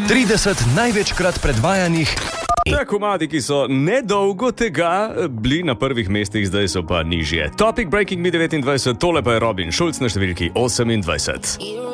30 največkrat predvajanih. Ta komadi, ki so nedolgo tega bili na prvih mestih, zdaj so pa nižje. Topic Breaking Me 29, tole pa je Robin Schulz na številki 28.